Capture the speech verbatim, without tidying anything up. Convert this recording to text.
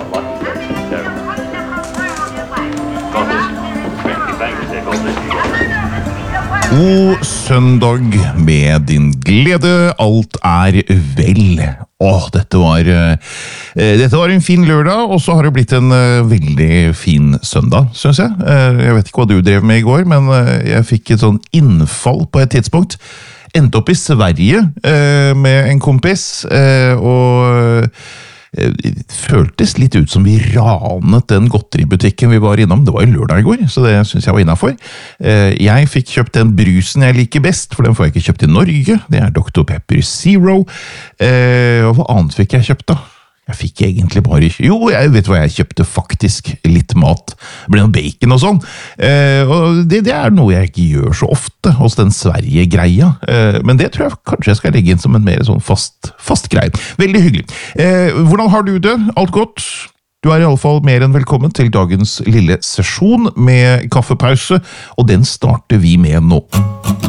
God søndag med din glede, alt er vel. Åh, dette var, uh, dette var en fin lørdag, og så har det blitt en uh, veldig fin søndag, synes jeg. Uh, jeg vet ikke hva du drev med i går, men uh, jeg fikk et sånn innfall på et tidspunkt. Endte opp i Sverige uh, med en kompis, uh, og det føltes litt ut som vi ranet den godteributikken vi var innom. Det var jo lørdag i går, så det synes jeg var innenfor. Jeg fikk kjøpt den brusen jeg liker best, for den får jeg ikke kjøpt i Norge. Det er doktor Pepper Zero. Og hva annet fikk jeg kjøpt da? Jeg fikk egentlig bare... Jo, jeg vet hva jeg kjøpte faktisk. Litt mat. Det ble noe bacon og sånn. Og det, det er noe jeg ikke gjør så ofte hos den Sverige-greia. Men det tror jeg kanskje jeg skal legge inn som en mer sånn fast, fast greie. Veldig hyggelig. Hvordan har du det? Alt godt? Du er i alle fall mer enn velkommen til dagens lille sesjon med kaffepause, og den starter vi med nå.